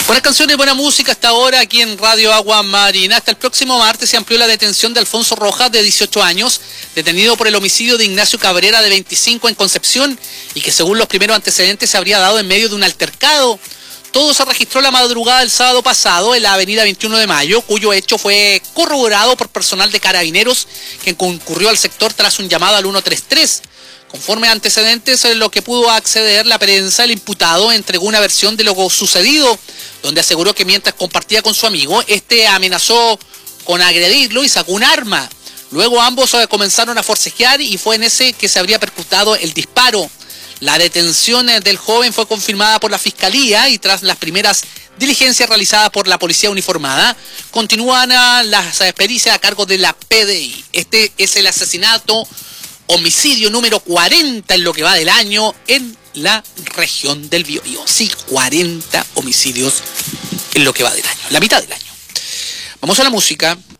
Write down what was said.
Buenas canciones, buena música hasta ahora aquí en Radio Agua Marina. Hasta el próximo martes se amplió la detención de Alfonso Rojas, de 18 años, detenido por el homicidio de Ignacio Cabrera, de 25, en Concepción, y que según los primeros antecedentes se habría dado en medio de un altercado. Todo se registró la madrugada del sábado pasado en la avenida 21 de Mayo, cuyo hecho fue corroborado por personal de Carabineros, que concurrió al sector tras un llamado al 133. Conforme a antecedentes, en lo que pudo acceder la prensa, el imputado entregó una versión de lo sucedido, donde aseguró que mientras compartía con su amigo, este amenazó con agredirlo y sacó un arma. Luego ambos comenzaron a forcejear y fue en ese que se habría percutado el disparo. La detención del joven fue confirmada por la Fiscalía y tras las primeras diligencias realizadas por la policía uniformada, continúan las pericias a cargo de la PDI. Este es el homicidio número 40 en lo que va del año en la región del Biobío. Sí, 40 homicidios en lo que va del año, la mitad del año. Vamos a la música.